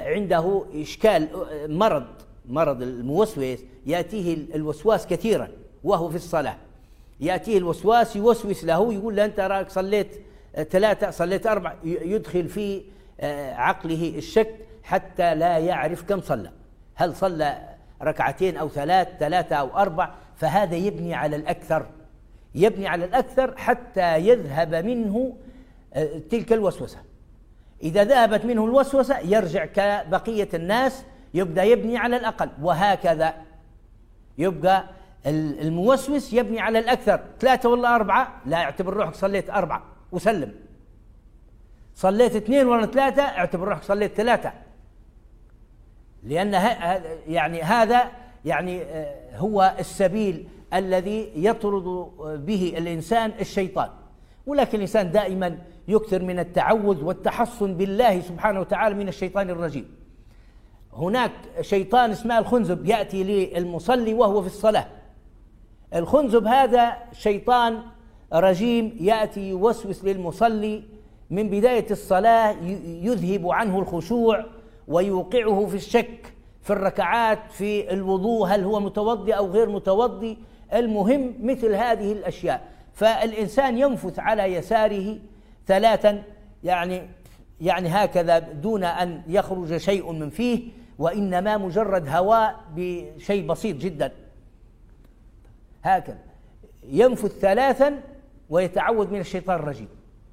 عنده إشكال مرض الموسوس، يأتيه الوسواس كثيرا وهو في الصلاة، يأتيه الوسواس يوسوس له، يقول له أنت راك صليت 3 صليت 4، يدخل في عقله الشك حتى لا يعرف كم صلى، هل صلى 2 أو 3 أو 4، فهذا يبني على الأكثر حتى يذهب منه تلك الوسوسة. إذا ذهبت منه الوسوسة يرجع كبقية الناس، يبدأ يبني على الأقل، وهكذا يبقى الموسوس يبني على الأكثر، 3 ولا 4، لا، اعتبر روحك صليت 4 وسلم. صليت 2 ولا 3، اعتبر روحك صليت 3، لأن هذا هو السبيل الذي يطرد به الإنسان الشيطان. ولكن الإنسان دائما يكثر من التعوذ والتحصن بالله سبحانه وتعالى من الشيطان الرجيم. هناك شيطان اسمه الخنزب يأتي للمصلي وهو في الصلاة. الخنزب هذا شيطان رجيم يأتي يوسوس للمصلي من بداية الصلاة، يذهب عنه الخشوع ويوقعه في الشك في الركعات، في الوضوء، هل هو متوضي أو غير متوضي، المهم مثل هذه الأشياء. فالإنسان ينفث على يساره 3 يعني هكذا دون أن يخرج شيء من فيه، وإنما مجرد هواء بشيء بسيط جدا، هكذا ينفث 3 ويتعوذ من الشيطان الرجيم.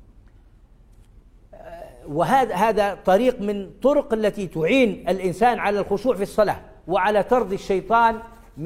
وهذا طريق من طرق التي تعين الإنسان على الخشوع في الصلاة وعلى طرد الشيطان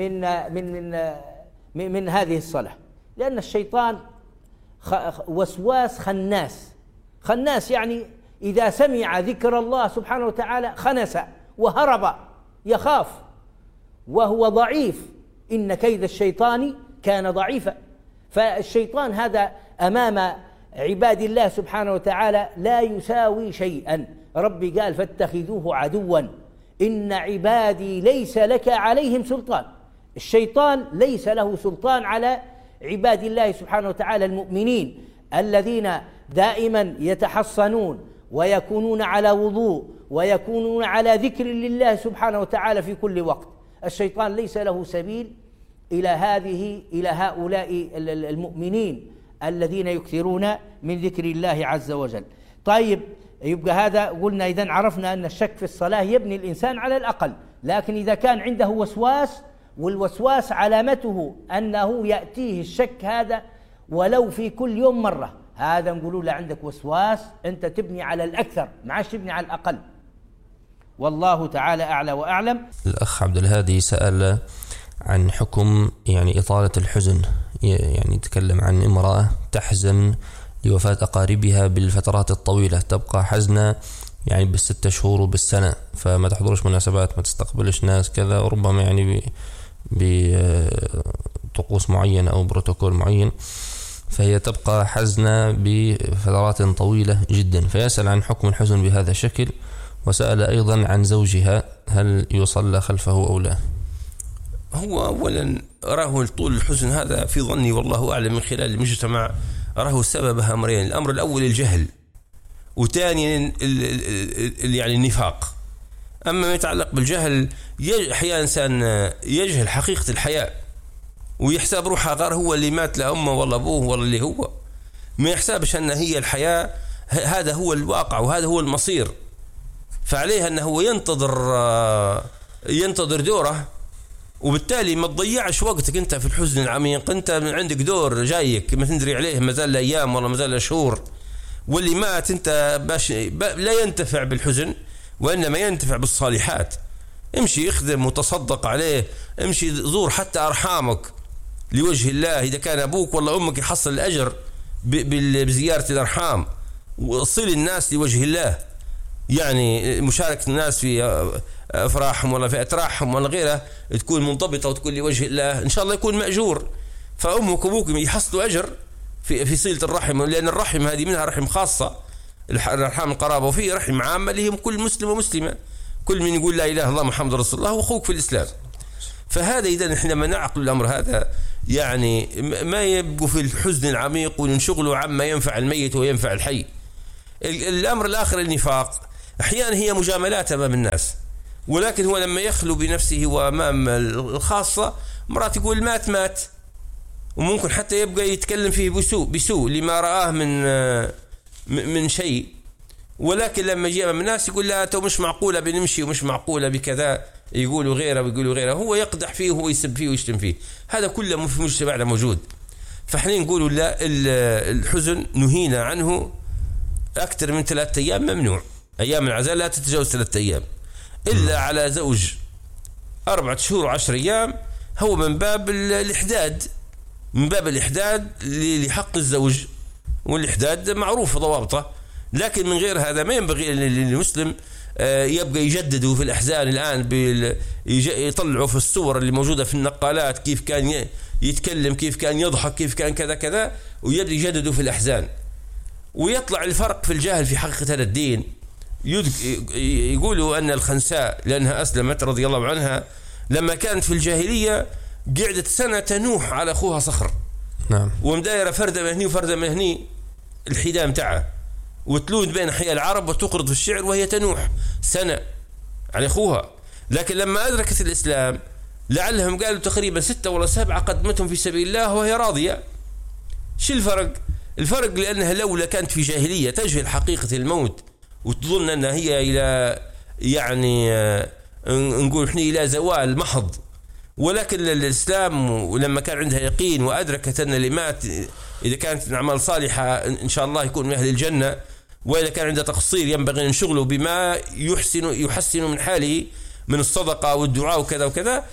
من هذه الصلاة، لأن الشيطان وسواس خناس، يعني إذا سمع ذكر الله سبحانه وتعالى خنس وهرب، يخاف وهو ضعيف، إن كيد الشيطان كان ضعيفا. فالشيطان هذا أمام عباد الله سبحانه وتعالى لا يساوي شيئا. ربي قال فاتخذوه عدوا إن عبادي ليس لك عليهم سلطان. الشيطان ليس له سلطان على عباد الله سبحانه وتعالى المؤمنين الذين دائما يتحصنون ويكونون على وضوء ويكونون على ذكر لله سبحانه وتعالى في كل وقت. الشيطان ليس له سبيل إلى هؤلاء المؤمنين الذين يكثرون من ذكر الله عز وجل. طيب، يبقى هذا قلنا إذن عرفنا أن الشك في الصلاة يبني الإنسان على الأقل، لكن إذا كان عنده وسواس، والوسواس علامته أنه يأتيه الشك هذا ولو في كل يوم مرة، هذا نقولوا له عندك وسواس، أنت تبني على الأكثر، ما عادش تبني على الأقل. والله تعالى أعلى وأعلم. الأخ عبد الهادي سأل عن حكم إطالة الحزن، يتكلم عن امرأة تحزن لوفاة أقاربها بالفترات الطويلة، تبقى حزنة بال6 شهور وبالسنة، فما تحضرش مناسبات، ما تستقبلش ناس كذا، وربما بطقوس معينة أو بروتوكول معين، فهي تبقى حزنة بفترات طويلة جدا. فيسأل عن حكم الحزن بهذا الشكل، وسأل أيضا عن زوجها هل يصلى خلفه أو لا. هو أولا أراه طول الحزن هذا في ظني والله أعلم من خلال المجتمع أراه سببها أمرين: الأمر الأول الجهل، وثانيا النفاق. أما ما يتعلق بالجهل، أحيانا إنسان يجهل حقيقة الحياة ويحسب روحه غير هو اللي مات لأمه ولا أبوه ولا اللي هو، ما يحسبش أن هي الحياة هذا هو الواقع وهذا هو المصير. فعليه أنه ينتظر دوره، وبالتالي ما تضيعش وقتك أنت في الحزن العميق. أنت عندك دور جايك ما تندري عليه، ما زال أيام ولا ما زال شهور، واللي مات أنت لا ينتفع بالحزن وإنما ينتفع بالصالحات. امشي اخدم وتصدق عليه، امشي زور حتى أرحامك لوجه الله، إذا كان أبوك ولا أمك يحصل الأجر بزيارة الأرحام، وصل الناس لوجه الله، مشاركة الناس في أفراحهم ولا في أتراحهم ولا غيره تكون منضبطة وتكون لوجه الله، إن شاء الله يكون مأجور. فأمك وأبوك يحصلوا أجر في صلة الرحم، لأن الرحم هذه منها رحم خاصة، الأرحام القرابة، وفي رحم عامة اللي هم كل مسلم ومسلمة، كل من يقول لا إله إلا الله محمد رسول الله وأخوك في الإسلام. فهذا إذا حينما نعقل الأمر هذا ما يبقوا في الحزن العميق وننشغلوا عما ينفع الميت وينفع الحي. الأمر الآخر النفاق، أحيانا هي مجاملات أمام الناس، ولكن هو لما يخلو بنفسه وأمام الخاصة مرات يقول مات، وممكن حتى يبقى يتكلم فيه بسوء لما رآه من شيء، ولكن لما يجي أمام الناس يقول لا تو مش معقولة بنمشي ومش معقولة بكذا، يقولوا غيره، هو يقدح فيه وهو يسب فيه ويشتم فيه. هذا كله في مجتمعنا موجود. فاحنا نقولوا لا، الحزن نهينا عنه أكثر من 3 أيام ممنوع. أيام العزاء لا تتجاوز 3 أيام إلا على زوج 4 شهور و10 أيام، هو من باب الإحداد لحق الزوج، والإحداد معروف ضوابطه. لكن من غير هذا ما ينبغي للمسلم يبقى يجددوا في الأحزان الآن، يطلعوا في الصور اللي موجودة في النقالات كيف كان يتكلم، كيف كان يضحك، كيف كان كذا، ويبدأ يجددوا في الأحزان. ويطلع الفرق في الجاهل في حقيقة هذا الدين. يقولوا أن الخنساء لأنها أسلمت رضي الله عنها لما كانت في الجاهلية قعدت سنة تنوح على أخوها صخر، نعم، ومدايرة فردة من هني وفردة من هني الحدام متاعها، وتلود بين حياة العرب وتقرض في الشعر وهي تنوح سنة على أخوها. لكن لما أدركت الإسلام لعلهم قالوا تقريبا 6 ولا 7 قدمتهم في سبيل الله وهي راضية. شو الفرق؟ الفرق لأنها لولا كانت في جاهلية تجهل حقيقة الموت وتظن أنها هي إلى يعني نقول إحنا إلى زوال محض، ولكن الإسلام ولما كان عندها يقين وأدركت أن اللي مات إذا كانت من أعمال صالحة إن شاء الله يكون من أهل الجنة، وإذا كان عنده تقصير ينبغي أن نشغله بما يحسن من حاله من الصدقة والدعاء وكذا وكذا،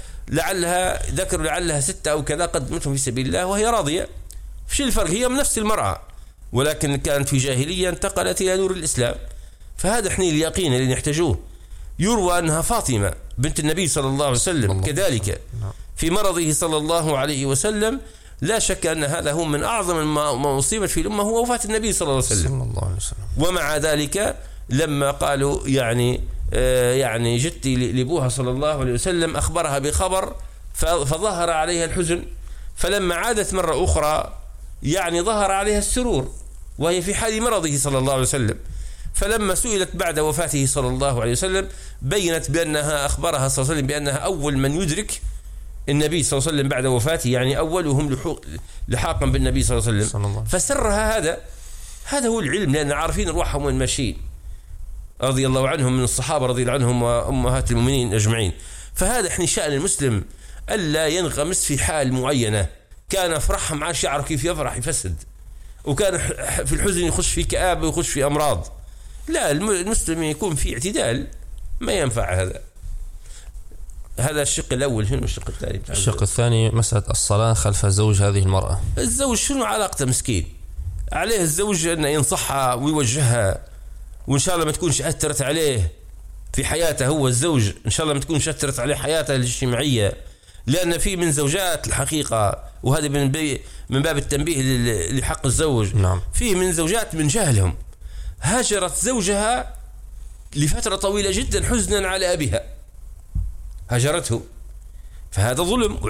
لعلها 6 أو كذا قدمتهم في سبيل الله وهي راضية. فش الفرق؟ هي من نفس المرأة، ولكن كانت في جاهلية انتقلت إلى نور الإسلام. فهذا احنا اليقين اللي نحتاجوه. يروى أنها فاطمة بنت النبي صلى الله عليه وسلم كذلك في مرضه صلى الله عليه وسلم، لا شك أن هذا هو من أعظم ما أصيبت في الأمة هو وفاة النبي صلى الله عليه وسلم. ومع ذلك لما قالوا يعني جدتي لأبوها صلى الله عليه وسلم أخبرها بخبر فظهر عليها الحزن، فلما عادت مرة أخرى يعني ظهر عليها السرور وهي في حال مرضه صلى الله عليه وسلم. فلما سئلت بعد وفاته صلى الله عليه وسلم بينت بأنها أخبرها صلى الله عليه وسلم بأنها أول من يدرك النبي صلى الله عليه وسلم بعد وفاته، يعني أولهم لحاقا بالنبي صلى الله عليه وسلم. فسرها هذا هو العلم، لأن عارفين أرواحهم وين ماشيين رضي الله عنهم من الصحابة رضي الله عنهم وأمهات المؤمنين أجمعين. فهذا احنا شأن المسلم ألا ينغمس في حال معينة، كان أفرح مع شعره كيف يفرح يفسد، وكان في الحزن يخش في كآبة ويخش في أمراض. لا، المسلم يكون في اعتدال، ما ينفع هذا الشق الأول. شنو الشق الثاني؟ الشق الثاني مسألة الصلاة خلف زوج هذه المرأة. الزوج شنو علاقته مسكين؟ عليه الزوج أنه ينصحها ويوجهها، وإن شاء الله ما تكونش أثرت عليه في حياته هو الزوج، إن شاء الله ما تكونش أثرت عليه حياته الاجتماعية، لأن في من زوجات الحقيقة، وهذا من باب التنبيه لحق الزوج. نعم. فيه من زوجات من جهلهم هاجرت زوجها لفترة طويلة جدا حزنا على أبيها، هاجرته، فهذا ظلم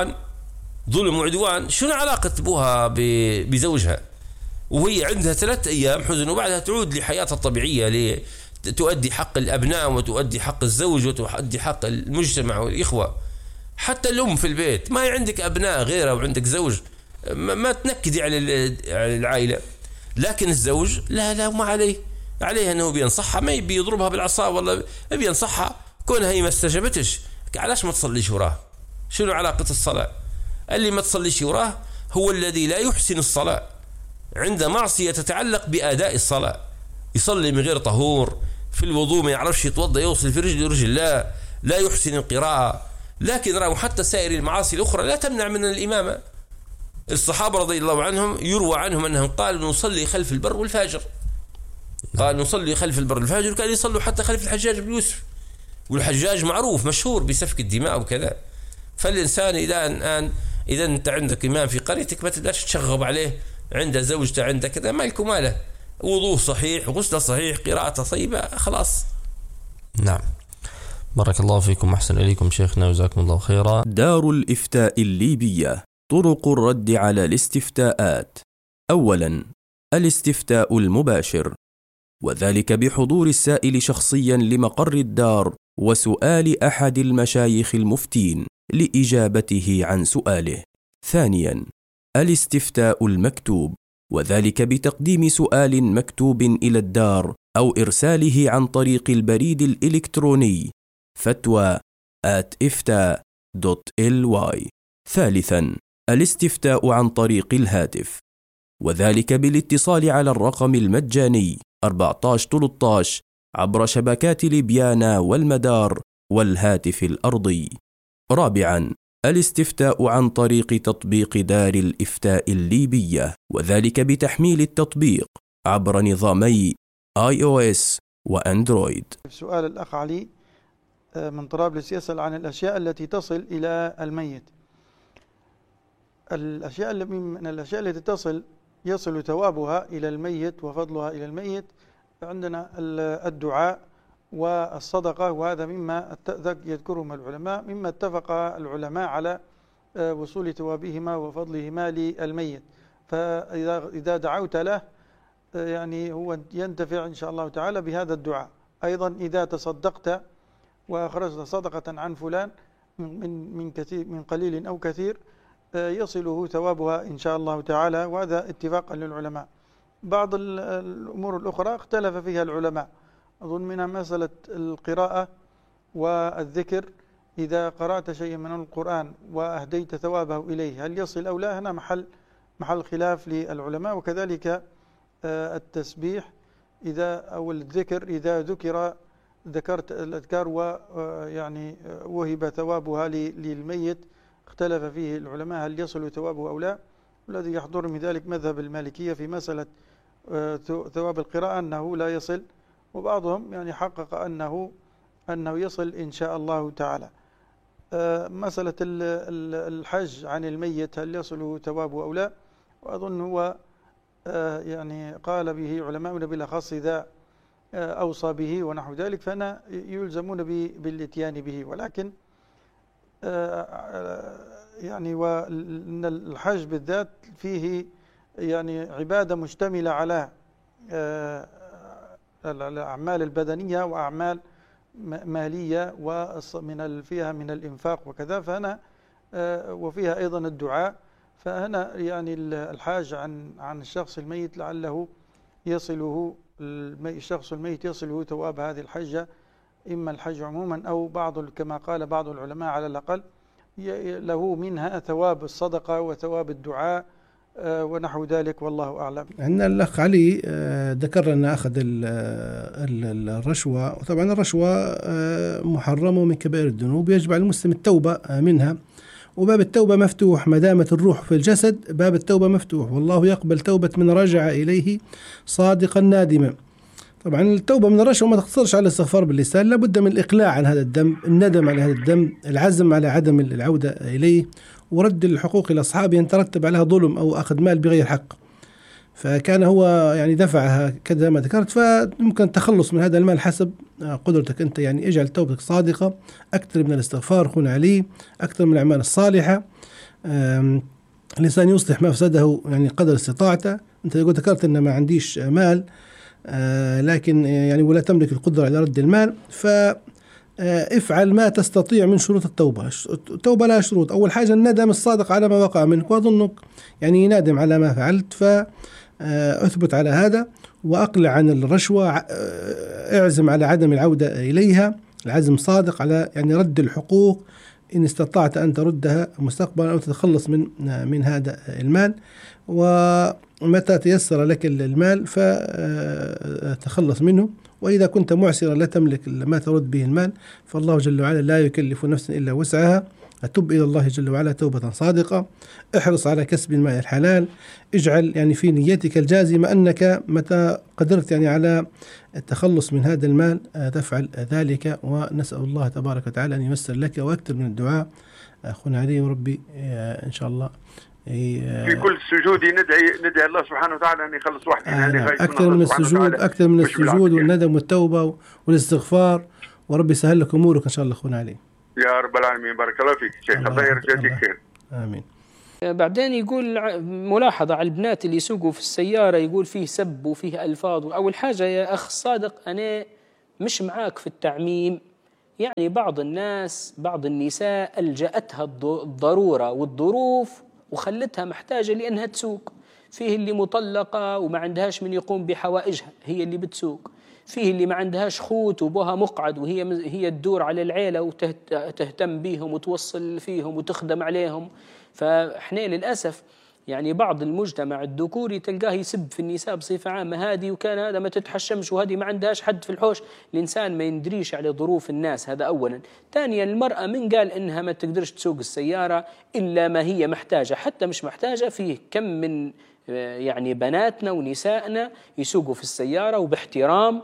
وعدوان. شنو علاقة أبوها بزوجها وهي عندها 3 أيام حزن، وبعدها تعود لحياتها الطبيعية تؤدي حق الأبناء وتؤدي حق الزوج وتؤدي حق المجتمع والإخوة. حتى الأم في البيت ما عندك أبناء غيرها وعندك زوج ما تنكدي على العائلة، لكن الزوج لا ما عليه أنه بينصحها، ما يبي يضربها بالعصا ولا بينصحها، كونها هي ما استجابتش علاش ما تصليش وراه؟ شنو علاقة الصلاة؟ اللي ما تصليش وراه هو الذي لا يحسن الصلاة، عنده معصية تتعلق بأداء الصلاة، يصلي من غير طهور، في الوضوء ما يعرفش يتوضأ، يوصل في رجل لا يحسن القراءة. لكن رأوا حتى سائر المعاصي الأخرى لا تمنع من الإمامة. الصحابة رضي الله عنهم يروى عنهم أنهم قالوا نصلي خلف البر والفاجر، قال نصلي خلف البر والفاجر، كانوا يصلوا حتى خلف الحجاج بن يوسف، والحجاج معروف مشهور بسفك الدماء وكذا. فالإنسان إذا أنت عندك إمام في قريتك ما تبداش تشغب عليه، عنده زوجته عنده كذا، ما لكم ماله، وضوء صحيح، غسله صحيح، قراءته طيبة، خلاص. نعم، بارك الله فيكم، أحسن إليكم شيخنا، وجزاكم الله خيرا. دار الإفتاء الليبية. طرق الرد على الاستفتاءات: أولا، الاستفتاء المباشر، وذلك بحضور السائل شخصيا لمقر الدار وسؤال أحد المشايخ المفتين لإجابته عن سؤاله. ثانيا، الاستفتاء المكتوب، وذلك بتقديم سؤال مكتوب إلى الدار أو إرساله عن طريق البريد الإلكتروني fatwa@ifta.ly. ثالثا، الاستفتاء عن طريق الهاتف، وذلك بالاتصال على الرقم المجاني 1413 عبر شبكات ليبيانا والمدار والهاتف الأرضي. رابعا، الاستفتاء عن طريق تطبيق دار الإفتاء الليبية، وذلك بتحميل التطبيق عبر نظامي iOS وأندرويد. سؤال الأخ علي من طرابلس يسأل عن الأشياء التي تصل إلى الميت. من الأشياء التي يصل ثوابها إلى الميت وفضلها إلى الميت عندنا الدعاء والصدقة، وهذا مما يذكرهم العلماء، مما اتفق العلماء على وصول ثوابهما وفضلهما للميت. فإذا دعوت له يعني هو ينتفع إن شاء الله تعالى بهذا الدعاء. أيضا إذا تصدقت وأخرجت صدقة عن فلان من قليل أو كثير يصله ثوابها إن شاء الله تعالى، وهذا اتفاقا للعلماء. بعض الأمور الأخرى اختلف فيها العلماء، أظن منها مسألة القراءة والذكر. إذا قرأت شيئا من القرآن وأهديت ثوابه إليه هل يصل أو لا؟ هنا محل خلاف للعلماء. وكذلك التسبيح أو الذكر إذا ذكرت الأذكار ويعني وهب ثوابها للميت، اختلف فيه العلماء هل يصل ثوابه أو لا. الذي يحضر من ذلك مذهب المالكية في مسألة ثواب القراءة أنه لا يصل، وبعضهم يعني حقق أنه يصل إن شاء الله تعالى. مسألة الحج عن الميت هل يصل ثوابه أو لا؟ وأظن هو يعني قال به علماؤنا بالأخص إذا أوصى به ونحو ذلك فأنا يلزمون بالاتيان به. ولكن يعني وأن الحج بالذات فيه يعني عبادة مشتملة على الأعمال البدنية وأعمال مالية فيها من الإنفاق وكذا، فهنا وفيها أيضا الدعاء. فهنا يعني الحاج عن الشخص الميت لعله يصله الشخص الميت يصله ثواب هذه الحجة، إما الحج عموما أو كما قال بعض العلماء على الأقل له منها ثواب الصدقة وثواب الدعاء ونحو ذلك، والله أعلم. عندنا الأخ علي ذكر لنا أخذ الرشوة، وطبعا الرشوة محرمة من كبائر الذنوب، يجب على المسلم التوبة منها، وباب التوبة مفتوح ما دامت الروح في الجسد، باب التوبة مفتوح، والله يقبل توبة من رجع إليه صادقا نادما. طبعا التوبة من الرشوة ما تقتصرش على الاستغفار باللسان، لابد من الإقلاع عن هذا الذنب، الندم على هذا الذنب، العزم على عدم العودة إليه، ورد الحقوق إلى أصحابه إن ترتب عليها ظلم أو أخذ مال بغير حق، فكان هو يعني دفعها كذا ما ذكرت، فممكن التخلص من هذا المال حسب قدرتك أنت. يعني اجعل توبتك صادقة، أكثر من الاستغفار أخونا علي، أكثر من الأعمال الصالحة. الإنسان يصلح ما أفسده يعني قدر استطاعته. أنت قلت ذكرت أن ما عنديش مال لكن يعني ولا تملك القدرة على رد المال، فافعل ما تستطيع من شروط التوبة. التوبة لها شروط، أول حاجة الندم الصادق على ما وقع منك، وأظنك يعني نادم على ما فعلت، فأثبت على هذا وأقلع عن الرشوة، اعزم على عدم العودة إليها، العزم صادق على يعني رد الحقوق إن استطعت أن تردها مستقبلا أو تتخلص من هذا المال، ومتى تيسر لك المال فتخلص منه. وإذا كنت معسرا لا تملك ما ترد به المال، فالله جل وعلا لا يكلف نفسا إلا وسعها. أتوب إلى الله جل وعلا توبة صادقة، احرص على كسب المال الحلال، اجعل يعني في نيتك الجازمة أنك متى قدرت يعني على التخلص من هذا المال تفعل ذلك، ونسأل الله تبارك وتعالى أن ييسر لك وأكثر من الدعاء أخونا علي، وربي إن شاء الله في كل سجود ندعي الله سبحانه وتعالى أن يخلص واحد أكثر من السجود والندم والتوبة والاستغفار، وربي يسهل لك أمورك إن شاء الله أخونا علي. يا رب العالمين، بارك الله فيك شيخ، الله يرجعك خير. آمين. بعدين يقول ملاحظة على البنات اللي يسوقوا في السيارة، يقول فيه سب وفيه ألفاظ. أول حاجة يا أخ صادق أنا مش معاك في التعميم، يعني بعض الناس بعض النساء ألجأتها الضرورة والظروف وخلتها محتاجة لأنها تسوق. فيه اللي مطلقة وما عندهاش من يقوم بحوائجها هي اللي بتسوق، فيه اللي ما عندهاش خوت وبوها مقعد وهي تدور على العيلة وتهتم بيهم وتوصل فيهم وتخدم عليهم. فإحنا للأسف يعني بعض المجتمع الذكوري تلقاه يسب في النساء بصفة عامة، هذه وكان هذا ما تتحشمش وهذه ما عندهاش حد في الحوش. الإنسان ما يندريش على ظروف الناس، هذا أولا. ثانيا المرأة من قال إنها ما تقدرش تسوق السيارة إلا ما هي محتاجة، حتى مش محتاجة فيه كم من يعني بناتنا ونسائنا يسوقوا في السيارة وباحترام،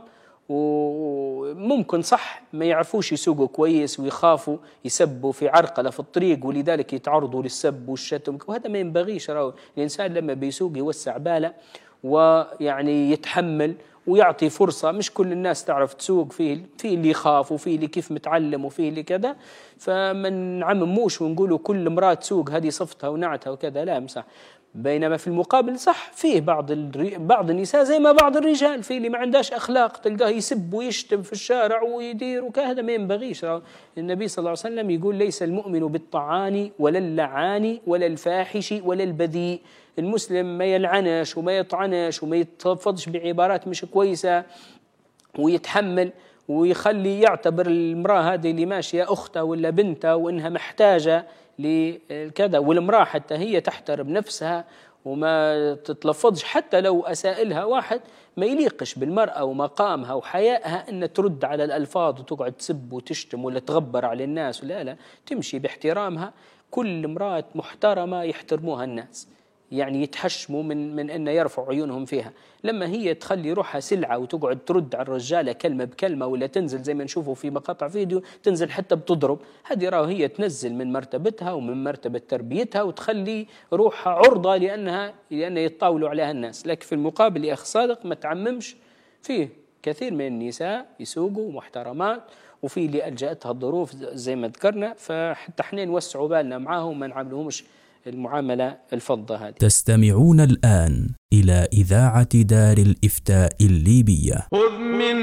وممكن صح ما يعرفوش يسوقوا كويس ويخافوا يسبوا في عرقلة في الطريق ولذلك يتعرضوا للسب والشتم، وهذا ما ينبغيش. الإنسان لما بيسوق يوسع باله ويعني يتحمل ويعطي فرصة. مش كل الناس تعرف تسوق، فيه اللي يخاف وفيه اللي كيف متعلم وفيه اللي كذا، فمن نعمموش ونقولوا كل امرأة تسوق هذه صفتها ونعتها وكذا، لا مسح. بينما في المقابل صح فيه بعض النساء زي ما بعض الرجال، فيه اللي ما عندهاش أخلاق تلقاه يسب ويشتم في الشارع ويدير وكذا، ما ينبغيش. النبي صلى الله عليه وسلم يقول ليس المؤمن بالطعان ولا اللعان ولا الفاحش ولا البذيء. المسلم ما يلعنش وما يطعنش وما يتلفظش بعبارات مش كويسة، ويتحمل ويخلي يعتبر المرأة هذه اللي ماشية أختها ولا بنتها وإنها محتاجة لكذا، والمرأة حتى هي تحترم نفسها وما تتلفظش. حتى لو أسائلها واحد ما يليقش بالمرأة ومقامها وحيائها أن ترد على الألفاظ وتقعد تسب وتشتم ولا تغبر على الناس، لا تمشي باحترامها. كل امرأة محترمة يحترموها الناس، يعني يتحشموا من أن يرفعوا عيونهم فيها. لما هي تخلي روحها سلعة وتقعد ترد على الرجالة كلمة بكلمة، ولا تنزل زي ما نشوفه في مقاطع فيديو تنزل حتى بتضرب، هذه هي تنزل من مرتبتها ومن مرتبة تربيتها وتخلي روحها عرضة لأن يتطاولوا عليها الناس. لكن في المقابل يا أخ صادق ما تعممش، فيه كثير من النساء يسوقوا محترمات وفي اللي ألجأتها الظروف زي ما ذكرنا، فحتى احنا نوسعوا بالنا معاهم وما نعملهمش المعاملة الفضة هذه. تستمعون الآن إلى إذاعة دار الإفتاء الليبية.